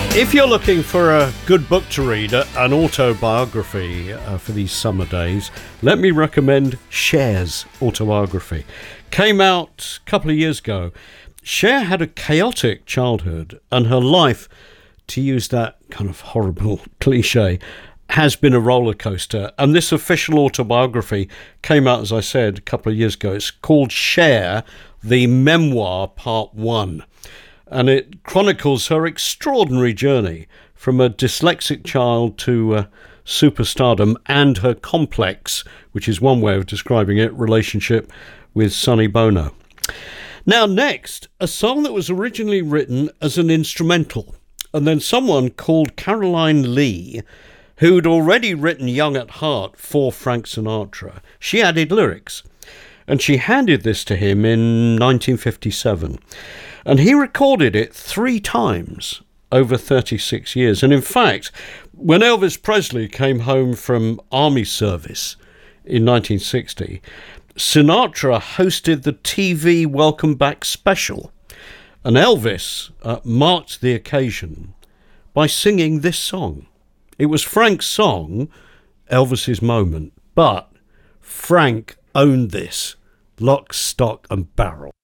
If you're looking for a good book to read, an autobiography for these summer days, let me recommend Cher's autobiography. Came out a couple of years ago. Cher had a chaotic childhood, and her life, to use that kind of horrible cliche, has been a roller coaster. And this official autobiography came out, as I said, a couple of years ago. It's called Cher, the Memoir Part 1. And it chronicles her extraordinary journey from a dyslexic child to superstardom, and her complex, which is one way of describing it, relationship with Sonny Bono. Now next, a song that was originally written as an instrumental, and then someone called Caroline Lee, who'd already written Young at Heart for Frank Sinatra, she added lyrics. And she handed this to him in 1957. And he recorded it 3 times over 36 years. And in fact, when Elvis Presley came home from army service in 1960, Sinatra hosted the TV Welcome Back special. And Elvis marked the occasion by singing this song. It was Frank's song, Elvis's Moment, but Frank owned this, lock, stock and barrel.